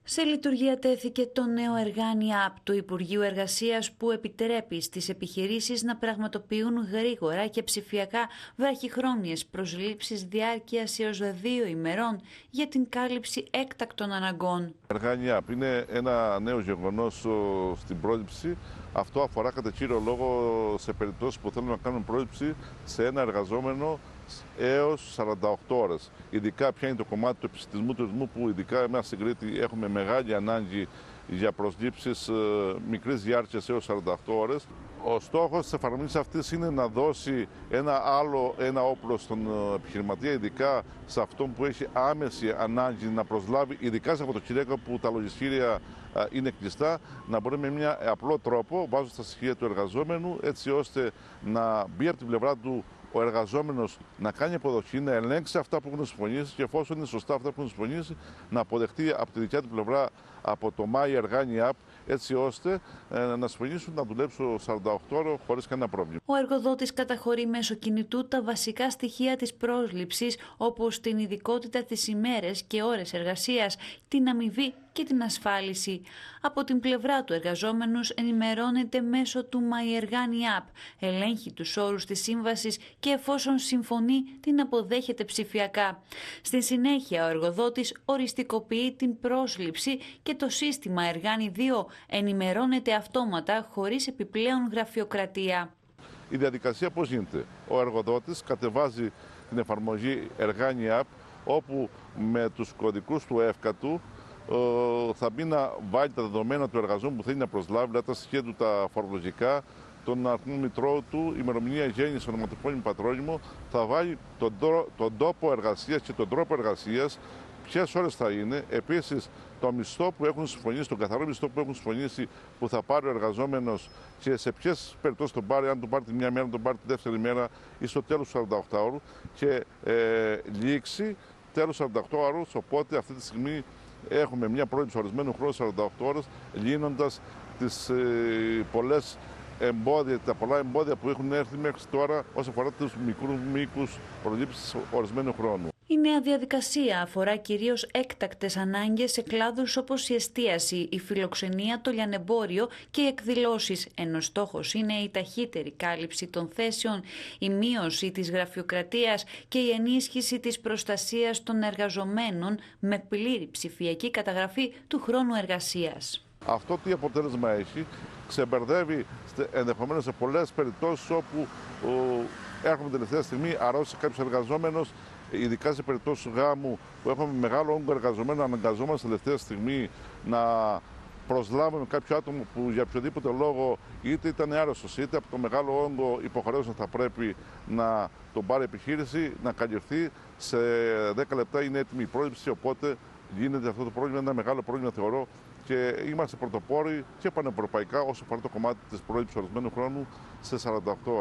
Σε λειτουργία τέθηκε το νέο Εργάνι App του Υπουργείου Εργασίας που επιτρέπει στις επιχειρήσεις να πραγματοποιούν γρήγορα και ψηφιακά βραχυχρόνιες προσλήψεις διάρκειας έως 2 ημερών για την κάλυψη έκτακτων αναγκών. Εργάνι App είναι ένα νέο γεγονός στην πρόληψη. Αυτό αφορά κατά κύριο λόγο σε περιπτώσεις που θέλουν να κάνουν πρόληψη σε ένα εργαζόμενο έως 48 ώρες. Ειδικά ποια είναι το κομμάτι του επισιτισμού τουρισμού που ειδικά εμάς στην Κρήτη έχουμε μεγάλη ανάγκη για προσλήψεις μικρής διάρκειας έως 48 ώρες. Ο στόχος της εφαρμογής αυτής είναι να δώσει ένα όπλο στον επιχειρηματία, ειδικά σε αυτόν που έχει άμεση ανάγκη να προσλάβει, ειδικά σε Σαββατοκύριακα που τα λογιστήρια είναι κλειστά, να μπορεί με μια απλό τρόπο, βάζοντας τα στοιχεία του εργαζόμενου, έτσι ώστε να μπει από την πλευρά του ο εργαζόμενος να κάνει αποδοχή, να ελέγξει αυτά που έχουν συμφωνήσει και εφόσον είναι σωστά αυτά που έχουν συμφωνήσει, να αποδεχτεί από τη δικιά του πλευρά από το My Εργάνι App, έτσι ώστε να συμφωνήσουν να δουλέψουν 48 ώρες χωρίς κανένα πρόβλημα. Ο εργοδότης καταχωρεί μέσω κινητού τα βασικά στοιχεία της πρόσληψης, όπως την ειδικότητα, τις ημέρες και ώρες εργασίας, την αμοιβή και την ασφάλιση. Από την πλευρά του εργαζόμενους ενημερώνεται μέσω του My Εργάνι App, ελέγχει τους όρους της σύμβασης και εφόσον συμφωνεί την αποδέχεται ψηφιακά. Στη συνέχεια ο εργοδότης οριστικοποιεί την πρόσληψη και το σύστημα Εργάνι 2 ενημερώνεται αυτόματα χωρίς επιπλέον γραφειοκρατία. Η διαδικασία πώς γίνεται? Ο εργοδότης κατεβάζει την εφαρμογή Εργάνι App, όπου με τους κωδικούς του ΕΦΚΑ του θα μπει να βάλει τα δεδομένα του εργαζόμενου που θέλει να προσλάβει, δηλαδή τα στοιχεία του τα φορολογικά, τον αριθμό μητρώου του, ημερομηνία γέννησης, ονοματεπώνυμο, πατρόνυμο, θα βάλει τον τόπο εργασίας και τον τρόπο εργασίας, ποιες ώρες θα είναι, επίσης το μισθό που έχουν συμφωνήσει, τον καθαρό μισθό που έχουν συμφωνήσει που θα πάρει ο εργαζόμενος και σε ποιες περιπτώσεις τον πάρει, αν τον πάρει τη μία μέρα, αν τον πάρει τη δεύτερη μέρα ή στο τέλος του 48 ώρου και λήξη τέλος 48 ώρου, οπότε αυτή τη στιγμή έχουμε μια πρόληψη ορισμένου χρόνου 48 ώρες, λύνοντας τις τα πολλά εμπόδια που έχουν έρθει μέχρι τώρα όσον αφορά τους μικρούς μήκους προλήψης ορισμένου χρόνου. Η νέα διαδικασία αφορά κυρίως έκτακτες ανάγκες σε κλάδους όπως η εστίαση, η φιλοξενία, το λιανεμπόριο και οι εκδηλώσεις, ενώ στόχος είναι η ταχύτερη κάλυψη των θέσεων, η μείωση της γραφειοκρατίας και η ενίσχυση της προστασίας των εργαζομένων με πλήρη ψηφιακή καταγραφή του χρόνου εργασίας. Αυτό τι αποτέλεσμα έχει? Ξεμπερδεύει ενδεχομένως σε πολλές περιπτώσεις όπου έρχομαι τελευταία στιγμή, αρρώστησε κάποιος εργαζόμενος, ειδικά σε περιπτώσεις γάμου που έχουμε μεγάλο όγκο εργαζομένων, αναγκαζόμαστε τελευταία στιγμή να προσλάβουμε κάποιο άτομο που για οποιοδήποτε λόγο είτε ήταν άρρωστος είτε από το μεγάλο όγκο υποχρεώσεων θα πρέπει να τον πάρει επιχείρηση, να καλυφθεί. Σε 10 λεπτά είναι έτοιμη η πρόληψη, οπότε γίνεται αυτό το πρόβλημα, ένα μεγάλο πρόβλημα θεωρώ. Και είμαστε πρωτοπόροι και πανευρωπαϊκά όσο αφορά το κομμάτι της πρόληψης ορισμένου χρόνου σε 48 ώρες.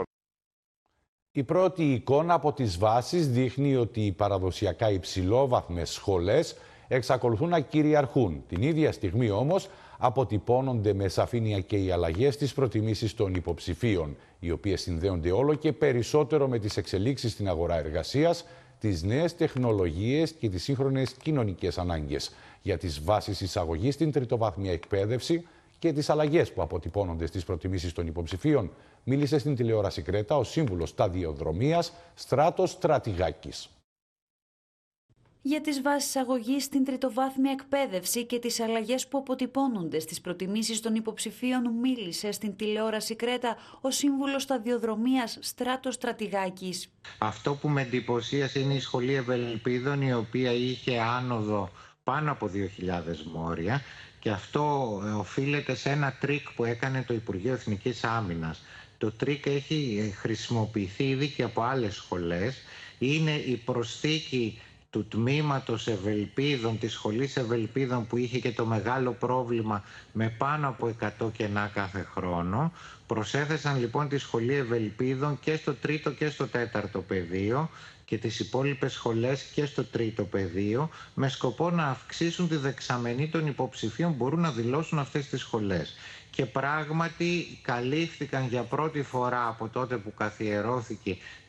Η πρώτη εικόνα από τις βάσεις δείχνει ότι οι παραδοσιακά υψηλόβαθμες σχολές εξακολουθούν να κυριαρχούν. Την ίδια στιγμή όμως αποτυπώνονται με σαφήνεια και οι αλλαγές στις προτιμήσεις των υποψηφίων, οι οποίες συνδέονται όλο και περισσότερο με τις εξελίξεις στην αγορά εργασίας, τις νέες τεχνολογίες και τις σύγχρονες κοινωνικές ανάγκες. Για τις βάσεις εισαγωγής στην τριτοβάθμια εκπαίδευση και τις αλλαγές που αποτυπώνονται στις προτιμήσεις των υποψηφίων, μίλησε στην τηλεόραση Κρέτα ο σύμβουλος σταδιοδρομίας Στράτος Στρατηγάκης. Για τις βάσεις εισαγωγής στην τριτοβάθμια εκπαίδευση και τις αλλαγές που αποτυπώνονται στις προτιμήσεις των υποψηφίων μίλησε στην τηλεόραση Κρέτα ο σύμβουλος σταδιοδρομίας Στράτος Στρατηγάκης. Αυτό που με εντυπωσίασε είναι η Σχολή Ευελπίδων, η οποία είχε άνοδο πάνω από 2.000 μόρια, και αυτό οφείλεται σε ένα τρίκ που έκανε το Υπουργείο Εθνικής Άμυνας. Το τρίκ έχει χρησιμοποιηθεί ήδη και από άλλες σχολές. Είναι η προσθήκη του τμήματος Ευελπίδων, της σχολής Ευελπίδων, που είχε και το μεγάλο πρόβλημα με πάνω από 100 κενά κάθε χρόνο. Προσέθεσαν λοιπόν τη σχολή Ευελπίδων και στο τρίτο και στο τέταρτο πεδίο και τις υπόλοιπες σχολές και στο τρίτο πεδίο, με σκοπό να αυξήσουν τη δεξαμενή των υποψηφίων που μπορούν να δηλώσουν αυτές τις σχολές. Και πράγματι καλύφθηκαν για πρώτη φορά από τότε που καθιερώθηκε